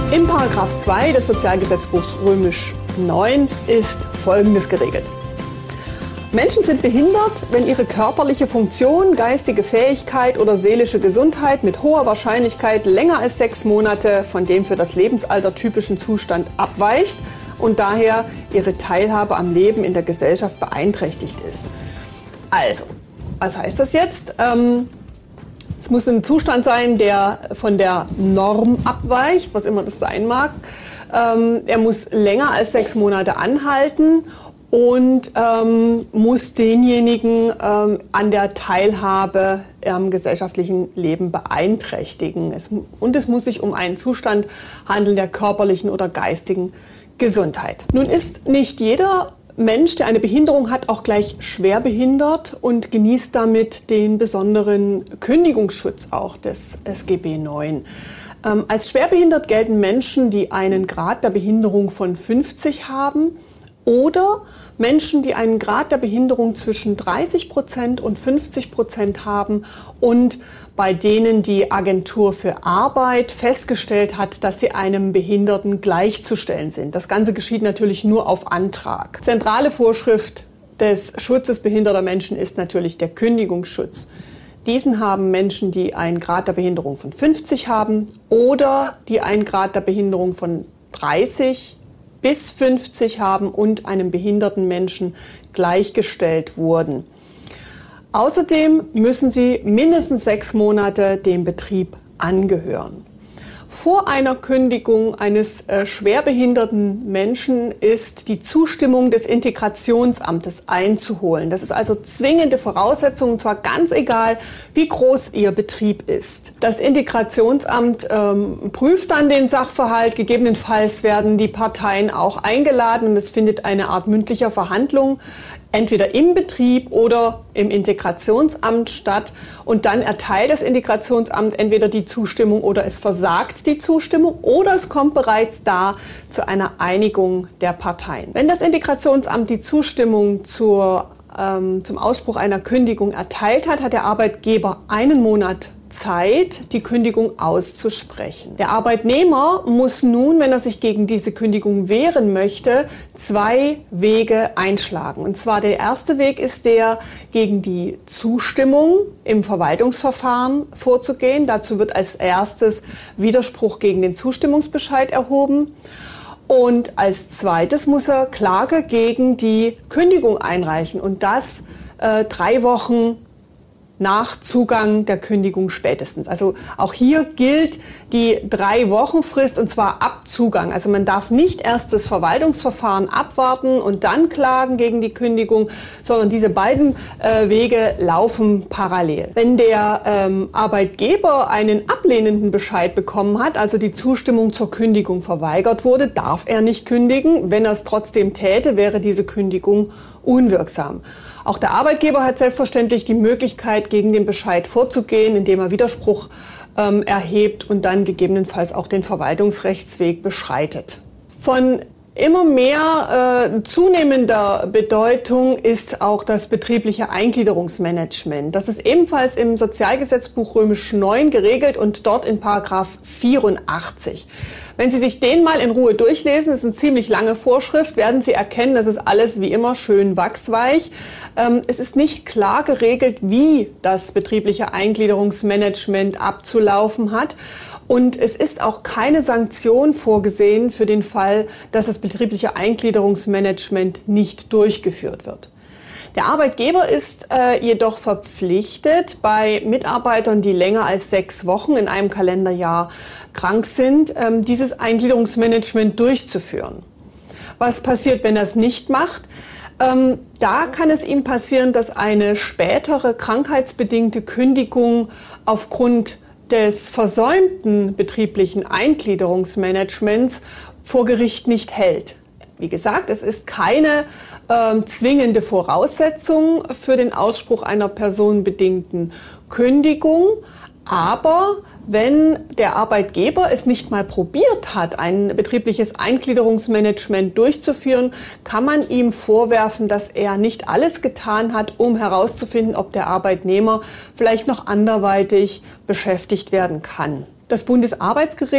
Im Paragraph 2 des Sozialgesetzbuchs Römisch 9 ist Folgendes geregelt. Menschen sind behindert, wenn ihre körperliche Funktion, geistige Fähigkeit oder seelische Gesundheit mit hoher Wahrscheinlichkeit länger als 6 Monate von dem für das Lebensalter typischen Zustand abweicht und daher ihre Teilhabe am Leben in der Gesellschaft beeinträchtigt ist. Also, was heißt das jetzt? Es muss ein Zustand sein, der von der Norm abweicht, was immer das sein mag. Er muss länger als 6 Monate anhalten und muss denjenigen an der Teilhabe am gesellschaftlichen Leben beeinträchtigen. Und es muss sich um einen Zustand handeln der körperlichen oder geistigen Gesundheit. Nun ist nicht jeder Mensch, der eine Behinderung hat, auch gleich schwer behindert und genießt damit den besonderen Kündigungsschutz auch des SGB IX. Als schwerbehindert gelten Menschen, die einen Grad der Behinderung von 50 haben oder Menschen, die einen Grad der Behinderung zwischen 30% und 50% haben und bei denen die Agentur für Arbeit festgestellt hat, dass sie einem Behinderten gleichzustellen sind. Das Ganze geschieht natürlich nur auf Antrag. Zentrale Vorschrift des Schutzes behinderter Menschen ist natürlich der Kündigungsschutz. Diesen haben Menschen, die einen Grad der Behinderung von 50 haben oder die einen Grad der Behinderung von 30 bis 50 haben und einem behinderten Menschen gleichgestellt wurden. Außerdem müssen sie mindestens 6 Monate dem Betrieb angehören. Vor einer Kündigung eines schwerbehinderten Menschen ist die Zustimmung des Integrationsamtes einzuholen. Das ist also zwingende Voraussetzung, und zwar ganz egal, wie groß Ihr Betrieb ist. Das Integrationsamt prüft dann den Sachverhalt. Gegebenenfalls werden die Parteien auch eingeladen und es findet eine Art mündlicher Verhandlung entweder im Betrieb oder im Integrationsamt statt. Und dann erteilt das Integrationsamt entweder die Zustimmung oder es versagt die Zustimmung oder es kommt bereits da zu einer Einigung der Parteien. Wenn das Integrationsamt die Zustimmung zum Ausspruch einer Kündigung erteilt hat, hat der Arbeitgeber 1 Monat Zeit, die Kündigung auszusprechen. Der Arbeitnehmer muss nun, wenn er sich gegen diese Kündigung wehren möchte, 2 Wege einschlagen. Und zwar der erste Weg ist der, gegen die Zustimmung im Verwaltungsverfahren vorzugehen. Dazu wird als erstes Widerspruch gegen den Zustimmungsbescheid erhoben. Und als zweites muss er Klage gegen die Kündigung einreichen und das 3 Wochen nach Zugang der Kündigung spätestens. Also auch hier gilt die 3-Wochen-Frist und zwar ab Zugang. Also man darf nicht erst das Verwaltungsverfahren abwarten und dann klagen gegen die Kündigung, sondern diese beiden Wege laufen parallel. Wenn der Arbeitgeber einen ablehnenden Bescheid bekommen hat, also die Zustimmung zur Kündigung verweigert wurde, darf er nicht kündigen. Wenn er es trotzdem täte, wäre diese Kündigung unwirksam. Auch der Arbeitgeber hat selbstverständlich die Möglichkeit, gegen den Bescheid vorzugehen, indem er Widerspruch erhebt und dann gegebenenfalls auch den Verwaltungsrechtsweg beschreitet. Von immer mehr zunehmender Bedeutung ist auch das betriebliche Eingliederungsmanagement. Das ist ebenfalls im Sozialgesetzbuch Römisch 9 geregelt und dort in Paragraph 84. Wenn Sie sich den mal in Ruhe durchlesen, das ist eine ziemlich lange Vorschrift, werden Sie erkennen, das ist alles wie immer schön wachsweich. Es ist nicht klar geregelt, wie das betriebliche Eingliederungsmanagement abzulaufen hat. Und es ist auch keine Sanktion vorgesehen für den Fall, dass das betriebliche Eingliederungsmanagement nicht durchgeführt wird. Der Arbeitgeber ist jedoch verpflichtet, bei Mitarbeitern, die länger als 6 Wochen in einem Kalenderjahr krank sind, dieses Eingliederungsmanagement durchzuführen. Was passiert, wenn er es nicht macht? Da kann es ihm passieren, dass eine spätere krankheitsbedingte Kündigung aufgrund des versäumten betrieblichen Eingliederungsmanagements vor Gericht nicht hält. Wie gesagt, es ist keine zwingende Voraussetzung für den Ausspruch einer personenbedingten Kündigung, aber wenn der Arbeitgeber es nicht mal probiert hat, ein betriebliches Eingliederungsmanagement durchzuführen, kann man ihm vorwerfen, dass er nicht alles getan hat, um herauszufinden, ob der Arbeitnehmer vielleicht noch anderweitig beschäftigt werden kann. Das Bundesarbeitsgericht